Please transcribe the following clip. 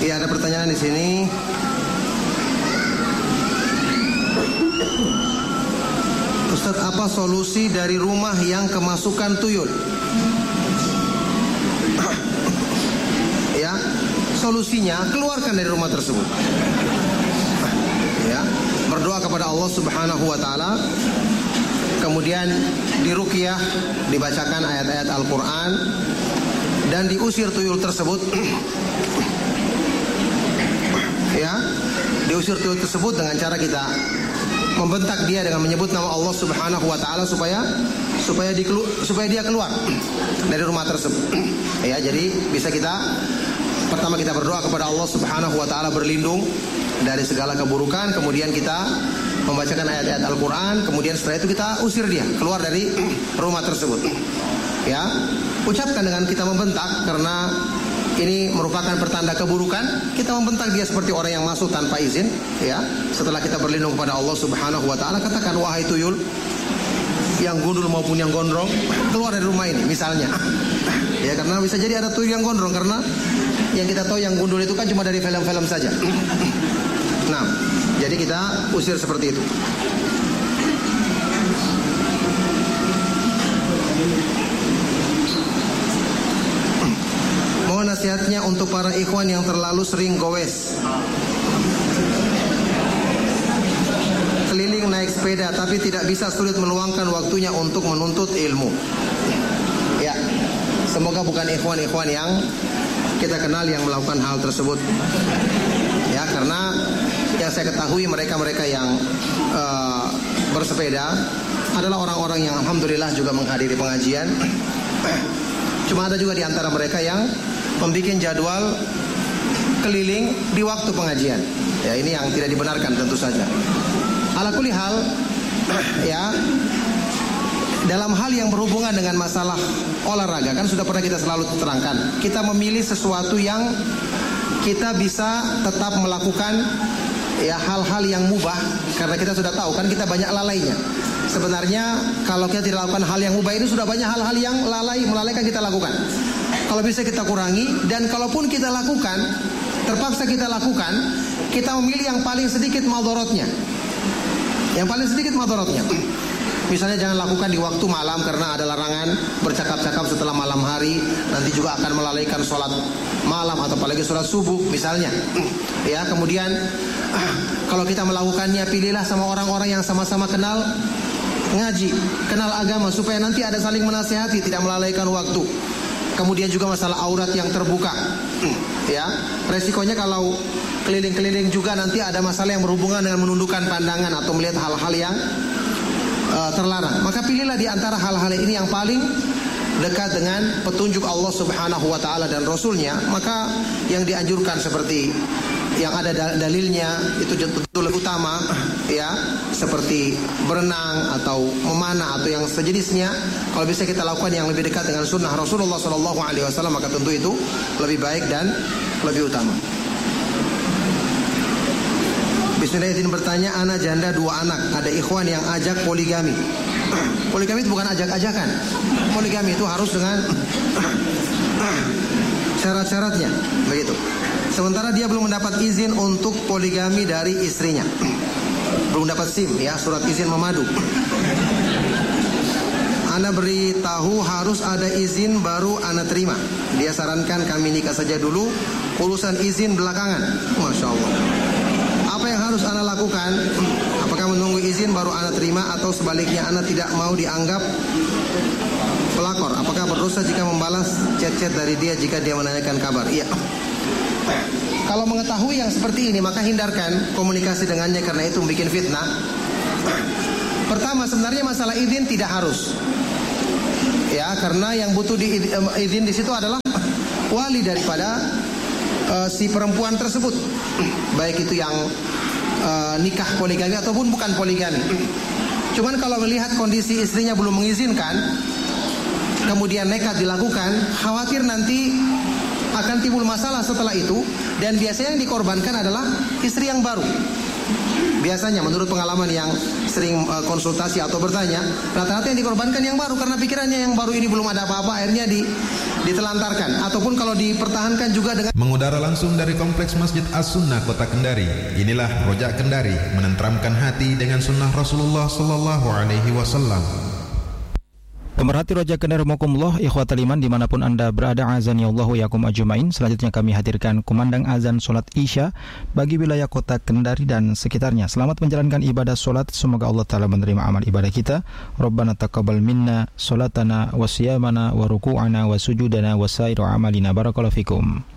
Iya, ada pertanyaan di sini. Ustaz, apa solusi dari rumah yang kemasukan tuyul? Ya, solusinya keluarkan dari rumah tersebut. Ya, berdoa kepada Allah Subhanahu wa taala. Kemudian diruqyah, dibacakan ayat-ayat Al-Qur'an dan diusir tuyul tersebut. Ya, diusir tuyul tersebut dengan cara kita membentak dia dengan menyebut nama Allah Subhanahu wa taala supaya dia keluar dari rumah tersebut. Ya, jadi bisa kita pertama kita berdoa kepada Allah Subhanahu wa taala berlindung dari segala keburukan, kemudian kita membacakan ayat-ayat Al-Qur'an, kemudian setelah itu kita usir dia keluar dari rumah tersebut. Ya, ucapkan dengan kita membentak karena ini merupakan pertanda keburukan. Kita membentak dia seperti orang yang masuk tanpa izin. Ya, setelah kita berlindung kepada Allah Subhanahu wa taala, katakan wahai tuyul yang gundul maupun yang gondrong, keluar dari rumah ini misalnya. Ya, karena bisa jadi ada tuyul yang gondrong karena yang kita tahu yang gundul itu kan cuma dari film-film saja. Nah, jadi kita usir seperti itu. Mohon nasihatnya untuk para ikhwan yang terlalu sering goes, keliling naik sepeda tapi tidak bisa, sulit meluangkan waktunya untuk menuntut ilmu. Ya, semoga bukan ikhwan-ikhwan yang kita kenal yang melakukan hal tersebut. Ya, karena yang saya ketahui mereka-mereka yang bersepeda adalah orang-orang yang alhamdulillah juga menghadiri pengajian. Cuma ada juga di antara mereka yang membuat jadwal keliling di waktu pengajian. Ya, ini yang tidak dibenarkan tentu saja. Ala kulli hal, ya, dalam hal yang berhubungan dengan masalah olahraga kan sudah pernah kita selalu terangkan. Kita memilih sesuatu yang kita bisa tetap melakukan, ya, hal-hal yang mubah karena kita sudah tahu kan kita banyak lalainya. Sebenarnya kalau kita tidak lakukan hal yang mubah itu sudah banyak hal-hal yang melalaikan kita lakukan. Kalau bisa kita kurangi, dan kalaupun kita lakukan, terpaksa kita lakukan, kita memilih yang paling sedikit madharatnya. Yang paling sedikit madharatnya. Misalnya jangan lakukan di waktu malam karena ada larangan bercakap-cakap setelah malam hari, nanti juga akan melalaikan sholat malam atau apalagi sholat subuh misalnya. Ya, kemudian kalau kita melakukannya, pilihlah sama orang-orang yang sama-sama kenal ngaji, kenal agama, supaya nanti ada saling menasihati, tidak melalaikan waktu. Kemudian juga masalah aurat yang terbuka. Ya, resikonya kalau keliling-keliling juga nanti ada masalah yang berhubungan dengan menundukkan pandangan atau melihat hal-hal yang terlarang. Maka pilihlah di antara hal-hal ini yang paling dekat dengan petunjuk Allah Subhanahu wa taala dan Rasulnya. Maka yang dianjurkan seperti yang ada dalilnya itu betul utama, ya, seperti berenang atau memanah atau yang sejenisnya. Kalau bisa kita lakukan yang lebih dekat dengan sunnah Rasulullah SAW, maka tentu itu lebih baik dan lebih utama. Bismillahirrahmanirrahim, bertanya, ana janda 2 anak, ada ikhwan yang ajak poligami. Poligami itu bukan ajak-ajakan. Poligami itu harus dengan syarat-syaratnya, begitu. Sementara dia belum mendapat izin untuk poligami dari istrinya. Belum dapat SIM, ya, surat izin memadu. Ana beritahu harus ada izin baru ana terima. Dia sarankan kami nikah saja dulu, urusan izin belakangan. Masya Allah. Apa yang harus ana lakukan? Apakah menunggu izin baru ana terima atau sebaliknya ana tidak mau dianggap pelakor? Apakah berdosa jika membalas chat-chat dari dia jika dia menanyakan kabar? Iya. Kalau mengetahui yang seperti ini, maka hindarkan komunikasi dengannya karena itu membuat fitnah. Pertama, sebenarnya masalah izin tidak harus. Ya, karena yang butuh izin di situ adalah wali daripada si perempuan tersebut. Baik itu yang nikah poligami ataupun bukan poligami. Cuman kalau melihat kondisi istrinya belum mengizinkan, kemudian nekat dilakukan, khawatir nanti akan timbul masalah setelah itu. Dan biasanya yang dikorbankan adalah istri yang baru. Biasanya menurut pengalaman yang sering konsultasi atau bertanya, rata-rata yang dikorbankan yang baru, karena pikirannya yang baru ini belum ada apa-apa, akhirnya ditelantarkan, ataupun kalau dipertahankan juga dengan mengudara langsung dari Kompleks Masjid As-Sunnah Kota Kendari. Inilah Rojak Kendari, menenteramkan hati dengan sunnah Rasulullah sallallahu alaihi wasallam. Pemerhati Rojak Kendari rahimakumullah, ikhwatal iman dimanapun Anda berada, azani Allahu yakum ajmain. Selanjutnya kami hadirkan kumandang azan solat Isya bagi wilayah Kota Kendari dan sekitarnya. Selamat menjalankan ibadah solat, semoga Allah Ta'ala menerima amal ibadah kita. Rabbana taqabbal minna solatana wa siyamana wa ruku'ana wa sujudana wa sairu amalina. Barakallahu fikum.